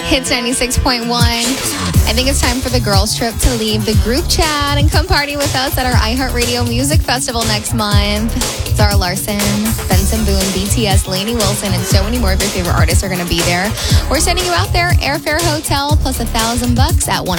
Hits 96.1. I think it's time for the girls trip to leave the group chat and come party with us at our iHeartRadio Music Festival next month. Zara Larson, Benson Boone, BTS, Lainey Wilson, and so many more of your favorite artists are going to be there. We're sending you out there, airfare, hotel, plus $1,000 at 1